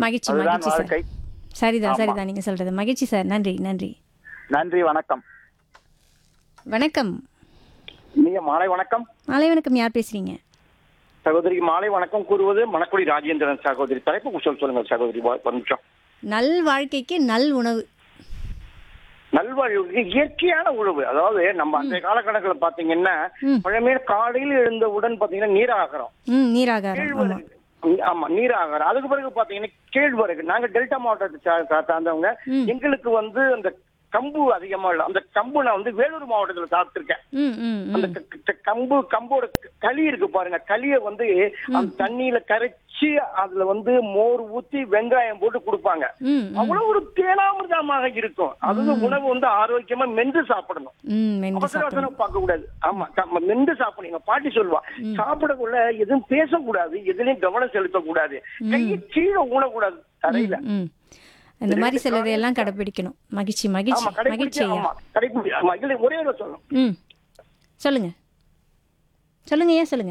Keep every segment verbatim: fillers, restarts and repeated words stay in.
மகிழ்ச்சி அதுதான் மகிழ்ச்சி சார். வாழ்க்கை. சரிதான் ஆமா. சரிதான் நீங்க சொல்றது. மகிழ்ச்சி சார். நன்றி நன்றி. நன்றி, வணக்கம். வணக்கம். நீங்க மாலை வணக்கம். மாலை வணக்கம். யார் பேசுறீங்க? சகோதரி மாலை வணக்கம் கூறுவது மணக்குடி ராஜேந்திரன் சகோதரி. தலைப்பு சொல் சொல்லுங்க சகோதரி, ஒரு நிமிஷம். நல் வாழ்க்கைக்கு நல் உணவு. நல்வாழ்வுக்கு இயற்கையான உணவு. அதாவது நம்ம அந்த காலகட்டத்தில் பாத்தீங்கன்னா ம். பழமையான காலையில் எழுந்தவுடன் பாத்தீங்கன்னா நீராகாரம், ம் நீராகாரம். ஆமா. கேழ்வரகு. ஆமா, நீராகாரம். அதுக்கு பிறகு பாத்தீங்கன்னா கேழ்வரகு. நாங்க டெல்டா மாவட்டத்தை சா- சா- சார்ந்தவங்க. ம். எங்களுக்கு வந்து அந்த கம்பு அதிகமா இல்லை. அந்த கம்பு நான் வந்து வேலூர் மாவட்டத்துல சாப்பிட்டிருக்கேன். ம் ம் அந்த ம் க- க- கம்பு கம்போட களி இருக்கு பாருங்க. களிய வந்து அந்த தண்ணியில கரைச்சி அதுல வந்து மோர் ஊத்தி வெங்காயம் போட்டு கொடுப்பாங்க. ம் ம் அவ்வளவு ஒரு தேனாமிர்தமாக இருக்கும். அது உணவு வந்து ஆரோக்கியமா மென்று சாப்பிடணும். ம் மென்று அவசர சாப்பிடணும். அவசரம் பார்க்க கூடாது. ஆமா, க- மென்று சாப்பிடணும். எங்க பாட்டி சொல்லுவா, சாப்பிடக்குள்ள எதுவும் பேசக்கூடாது, எதுலயும் கவனம் செலுத்தக்கூடாது, கையை கீழே ஊனக்கூடாது தரையில. ம் இந்த மாதிரி சிலதையெல்லாம் கடைபிடிக்கணும். மகிழ்ச்சி மகிழ்ச்சி ஆமா, மகிழ்ச்சி கடைபிடிச்சு. ஐயா. ஆமா, கடைபிடி. ஆமா, இதுல ஒரே ஒரு சொல்லணும். ம் சொல்லுங்க சொல்லுங்க ஐயா சொல்லுங்க.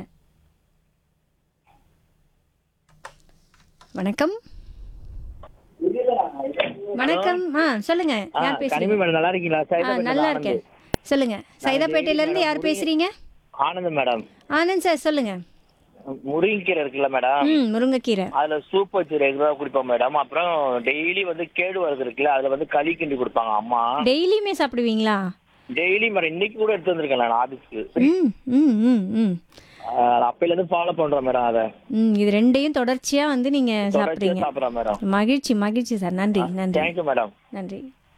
வணக்கம். வணக்கம். ஆ சொல்லுங்க. யார் கனிமி பேசுறீங்க? மேடம் நல்லா இருக்கீங்களா? ஆ சைதாப்பேட்டையில நல்லா ஆனந்த். இருக்கேன். சொல்லுங்க. சைதாப்பேட்டையில இருந்து யார் பேசுறீங்க? ஆனந்த் மேடம். ஆனந்த் சார் சொல்லுங்க. முருங்கைக்கீரை இருக்குல்ல மேடம், ம் முருங்கைக்கீரை. அதுல சூப் வச்சு ரெகுலரா குடிப்போம் மேடம். அப்புறம் டெய்லி வந்து கேழ்வரகு இருக்குல்ல, அதுல வந்து களி கிண்டி கொடுப்பாங்க அம்மா. டெய்லியுமே சாப்பிடுவீங்களா? Daily madam. இன்னைக்கு கூட எடுத்து வந்திருக்கேன் நான் ஆபீஸ்க்கு. ம் ம் ம் ம் அப்பையில இருந்து ஃபாலோ பண்றோம் மேடம். அதை ம் இது ரெண்டையும் தொடர்ச்சியா வந்து நீங்க தொடர்ச்சியா சாப்பிடுறீங்க. சாப்பிடுறோம் மேடம். மகிழ்ச்சி மகிழ்ச்சி சார். நன்றி நன்றி தேங்க்யூ மேடம். நன்றி.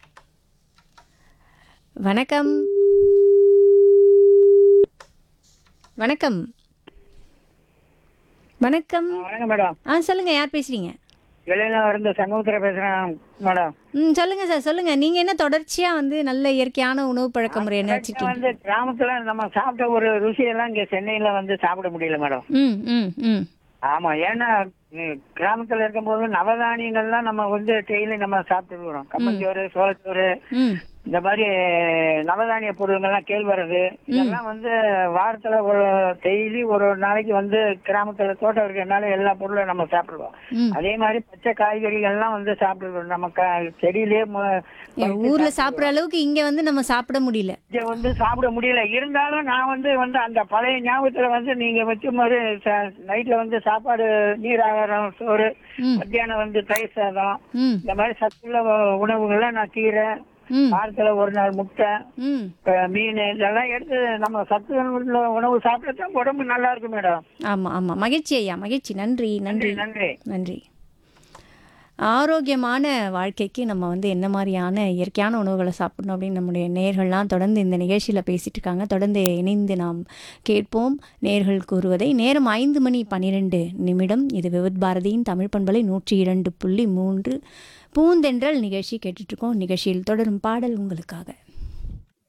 வணக்கம். வணக்கம். வணக்கம். வணக்கம் மேடம். ஆ சொல்லுங்க. யார் பேசுறீங்க? வெளியில இருந்து சங்கமுத்திர பேசுறேன் மேடம். ம் சொல்லுங்க சார் சொல்லுங்க. நீங்க என்ன தொடர்ச்சியா வந்து நல்ல இயற்கையான உணவு பழக்க முறை என்ன இங்க வச்சிருக்கீங்க? வந்து கிராமத்துல நம்ம சாப்பிட்ட ஒரு ருசியெல்லாம் இங்க சென்னையில வந்து சாப்பிட முடியல மேடம். ம் ம் ம் ஆமா, ஏன்னா ம், கிராமத்துல இருக்கும்போது நவதானியங்கள்லாம் நம்ம வந்து டெய்லி நம்ம சாப்பிட்டு இருக்கிறோம். கம்மஞ்சோறு, சோளச்சோறு, ம் இந்த மாதிரி நவதானிய பொருள்கள்லாம், கேழ்வரகு, இதெல்லாம் வந்து வாரத்துல ஒரு டெய்லி ஒரு நாளைக்கு வந்து கிராமத்துல தோட்டம் இருக்கிறதுனால எல்லா பொருளும் நம்ம சாப்பிடுவோம். ம். அதே மாதிரி பச்சை காய்கறிகள்லாம் வந்து சாப்பிடுவோம். நம்ம க- செடியிலேயே மு- என் ஊர்ல சாப்பிடுற அளவுக்கு இங்க வந்து நம்ம சாப்பிட முடியல. இங்க வந்து சாப்பிட முடியல. இருந்தாலும் நான் வந்து வந்து அந்த பழைய ஞாபகத்துல வந்து நீங்க வச்ச மாதிரி நைட்ல வந்து சாப்பாடு, நீர் ஆகாரம், சோறு, ம் மத்தியானம் வந்து தயிர் சாதம், ம் இந்த மாதிரி சத்துள்ள உ- உணவுகளை நான் கீரை, ம் வாரத்துல ஒரு நாள் முட்டை, ம் அஹ் மீன், இதெல்லாம் எடுத்து நம்ம சத்து உள்ள உணவு சாப்பிட்டா உடம்பு நல்லா இருக்கும் மேடம். ஆமா ஆமா. மகிழ்ச்சி ஐயா மகிழ்ச்சி. நன்றி நன்றி நன்றி. நன்றி. ஆரோக்கியமான வாழ்க்கைக்கு நம்ம வந்து என்ன மாதிரியான இயற்கையான உணவுகளை சாப்பிடணும் அப்படின்னு நம்முடைய நேயர்கள்லாம் தொடர்ந்து இந்த நிகழ்ச்சியில் பேசிட்டு இருக்காங்க. தொடர்ந்து இணைந்து நாம் கேட்போம் நேயர்கள் கூறுவதை. நேரம் ஐந்து மணி பன்னிரெண்டு நிமிடம். இது விவித் பாரதியின் தமிழ் பண்பலை நூற்றி இரண்டு புள்ளி மூன்று பூந்தென்றல் நிகழ்ச்சி கேட்டுட்ருக்கோம். நிகழ்ச்சியில் தொடரும் பாடல் உங்களுக்காக.